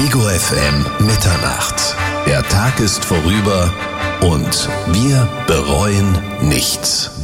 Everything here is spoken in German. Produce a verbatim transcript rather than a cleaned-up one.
Ego F M Mitternacht. Der Tag ist vorüber und wir bereuen nichts.